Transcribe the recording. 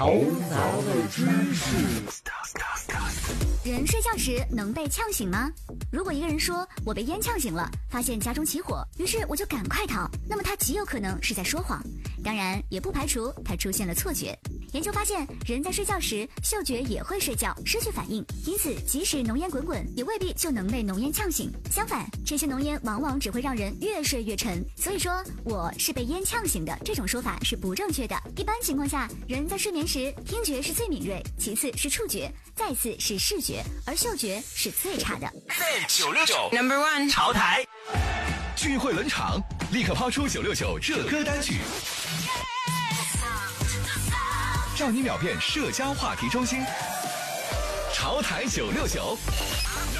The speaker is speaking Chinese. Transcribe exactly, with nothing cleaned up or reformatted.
头脑的知识。 人睡觉时能被呛醒吗？如果一个人说我被烟呛醒了，发现家中起火，于是我就赶快逃，那么他极有可能是在说谎，当然也不排除他出现了错觉。研究发现，人在睡觉时嗅觉也会睡觉，失去反应，因此即使浓烟滚滚，也未必就能被浓烟呛醒。相反，这些浓烟往往只会让人越睡越沉。所以说我是被烟呛醒的这种说法是不正确的。一般情况下，人在睡眠时听觉是最敏锐，其次是触觉，再次是视觉，而嗅觉是最差的。 九六九 Number One 潮台聚会冷场，立刻抛出九六九热歌单曲，让你秒变社交话题中心。潮台九六九。